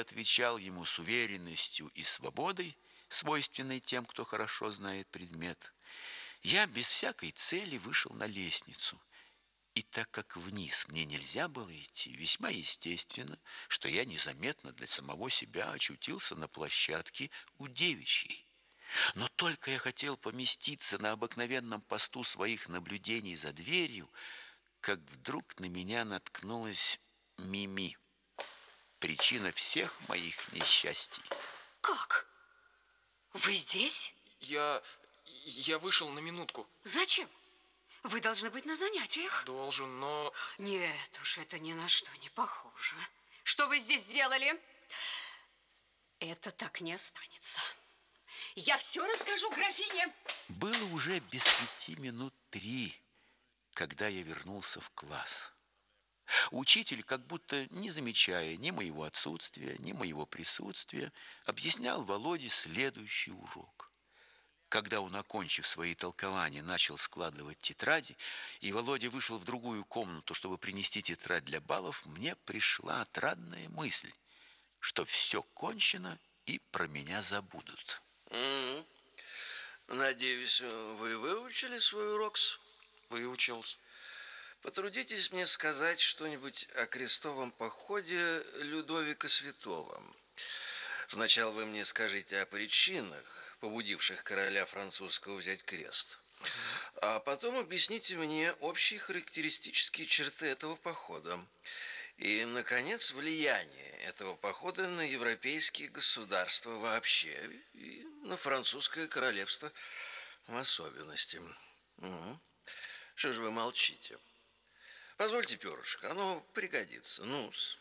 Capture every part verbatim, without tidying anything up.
отвечал ему с уверенностью и свободой, свойственной тем, кто хорошо знает предмет, я без всякой цели вышел на лестницу. И так как вниз мне нельзя было идти, весьма естественно, что я незаметно для самого себя очутился на площадке у девичьей. Но только я хотел поместиться на обыкновенном посту своих наблюдений за дверью, как вдруг на меня наткнулась Мими. Причина всех моих несчастий. Как? Вы здесь? Я... я вышел на минутку. Зачем? Вы должны быть на занятиях. Должен, но... Нет уж, это ни на что не похоже. Что вы здесь сделали? Это так не останется. Я все расскажу графине. Было уже без пяти минут три, когда я вернулся в класс. Учитель, как будто не замечая ни моего отсутствия, ни моего присутствия, объяснял Володе следующий урок. Когда он, окончив свои толкования, начал складывать тетради, и Володя вышел в другую комнату, чтобы принести тетрадь для баллов, мне пришла отрадная мысль, что все кончено и про меня забудут. Mm-hmm. Надеюсь, вы выучили свой урок? Выучился. Потрудитесь мне сказать что-нибудь о крестовом походе Людовика Святого. Сначала вы мне скажите о причинах, побудивших короля французского взять крест. А потом объясните мне общие характеристические черты этого похода. И, наконец, влияние этого похода на европейские государства вообще и на французское королевство в особенности. Угу. Что же вы молчите? Позвольте перышко, оно пригодится. Ну-с.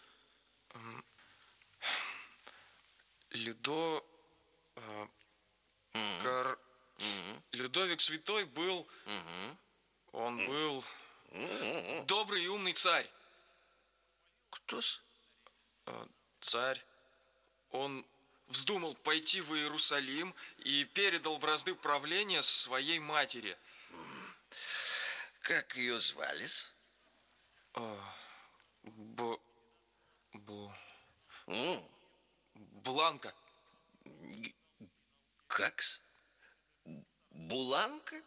Людо... Э, mm-hmm. Кор... Mm-hmm. Людовик Святой был... Mm-hmm. Он был... Mm-hmm. Добрый и умный царь. Кто-с? Э, царь. Он вздумал пойти в Иерусалим и передал бразды правления своей матери. Mm. Как ее звали-с? Э, б... Б... Mm. Бланка. Как-с? Буланка?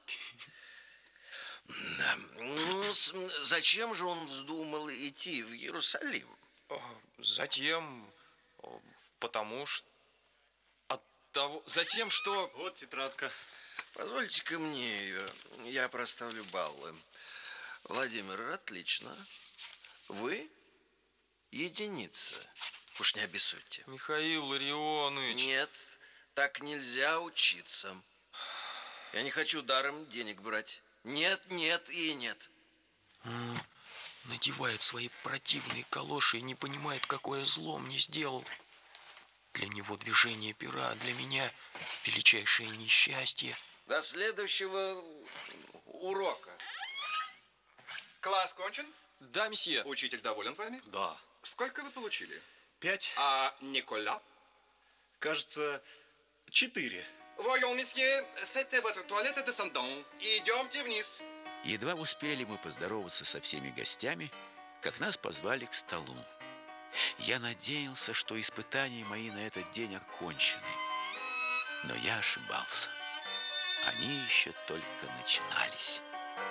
Да. Ну, зачем же он вздумал идти в Иерусалим? Затем, потому что... От того... Затем, что... Вот тетрадка. Позвольте-ка мне ее. Я проставлю баллы. Владимир, отлично. Вы единица. Уж не обессудьте. Михаил Ларионович. Нет, так нельзя учиться. Я не хочу даром денег брать. Нет, нет и нет. Надевает свои противные калоши и не понимает, какое зло мне сделал. Для него движение пера, а для меня величайшее несчастье. До следующего урока. Класс кончен? Да, месье. Учитель доволен вами? Да. Сколько вы получили? Пять. А Николя? Кажется, четыре. Voyons, месье, faites votre toilette descendant. Идемте вниз. Едва успели мы поздороваться со всеми гостями, как нас позвали к столу. Я надеялся, что испытания мои на этот день окончены. Но я ошибался. Они еще только начинались.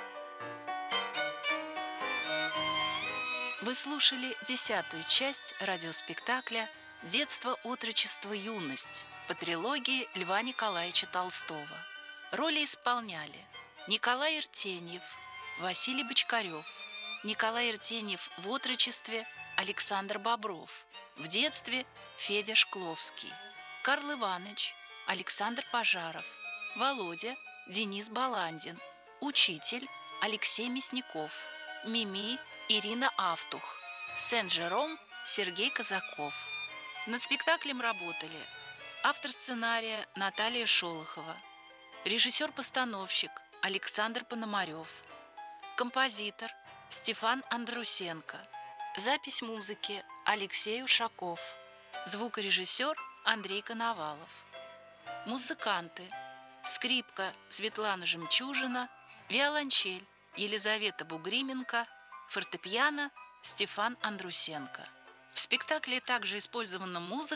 Вы слушали десятую часть радиоспектакля «Детство, отрочество, юность» по трилогии Льва Николаевича Толстого. Роли исполняли Николай Иртеньев, Василий Бочкарев, Николай Иртеньев в отрочестве Александр Бобров, в детстве Федя Шкловский, Карл Иванович Александр Пожаров, Володя Денис Баландин, учитель Алексей Мясников, Мими Ирина Автух, Сен-Жером Сергей Казаков. Над спектаклем работали автор сценария Наталья Шолохова, режиссер-постановщик Александр Пономарев, композитор Стефан Андрусенко, запись музыки Алексей Ушаков, звукорежиссер Андрей Коновалов. Музыканты: скрипка Светлана Жемчужина, виолончель Елизавета Бугрименко, фортепиано Стефан Андрусенко. В спектакле также использована музыка